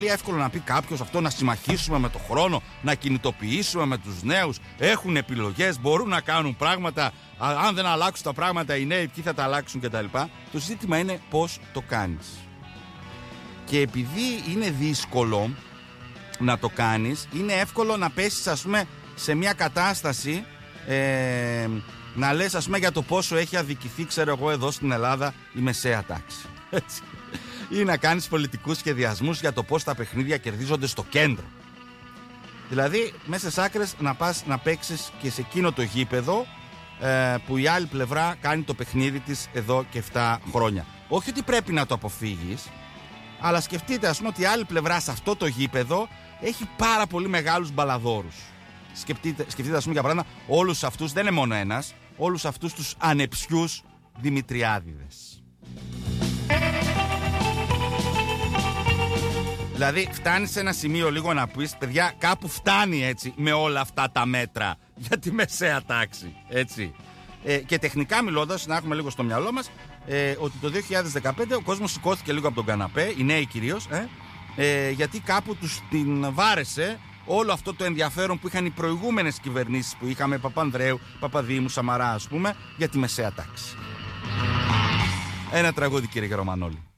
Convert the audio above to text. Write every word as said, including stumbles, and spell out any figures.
εύκολο να πει κάποιος αυτό, να συμμαχίσουμε με το χρόνο, να κινητοποιήσουμε με τους νέους. Έχουν επιλογές, μπορούν να κάνουν πράγματα. Αν δεν αλλάξουν τα πράγματα, οι νέοι ποιοι θα τα αλλάξουν κτλ. Το ζήτημα είναι πώς το κάνεις. Και επειδή είναι δύσκολο να το κάνεις, είναι εύκολο να πέσεις, ας πούμε, σε μια κατάσταση ε, να λες, ας πούμε, για το πόσο έχει αδικηθεί, ξέρω εγώ, εδώ στην Ελλάδα η μεσαία τάξη. Έτσι. Ή να κάνεις πολιτικούς σχεδιασμούς για το πώς τα παιχνίδια κερδίζονται στο κέντρο. Δηλαδή, μέσα στις άκρες να πας να παίξεις και σε εκείνο το γήπεδο ε, που η άλλη πλευρά κάνει το παιχνίδι της εδώ και επτά χρόνια. Όχι ότι πρέπει να το αποφύγεις, αλλά σκεφτείτε, ας πούμε, ότι η άλλη πλευρά σε αυτό το γήπεδο έχει πάρα πολύ μεγάλους μπαλαδόρους. Σκεφτείτε, σκεφτείτε ας πούμε, για παράδειγμα, όλους αυτούς, δεν είναι μόνο ένας, όλους αυτούς τους ανεψιούς Δημητριάδηδες. Δηλαδή φτάνει σε ένα σημείο λίγο να πεις, παιδιά, κάπου φτάνει έτσι με όλα αυτά τα μέτρα για τη μεσαία τάξη, έτσι. Ε, και τεχνικά μιλώντας, να έχουμε λίγο στο μυαλό μας ε, ότι το δύο χιλιάδες δεκαπέντε ο κόσμος σηκώθηκε λίγο από τον καναπέ, οι νέοι κυρίως, ε, ε, γιατί κάπου τους την βάρεσε όλο αυτό το ενδιαφέρον που είχαν οι προηγούμενες κυβερνήσεις που είχαμε, Παπανδρέου, Παπαδήμου, Σαμαρά, ας πούμε, για τη μεσαία τάξη. Ένα τραγούδι, κύριε Γερομανόλη.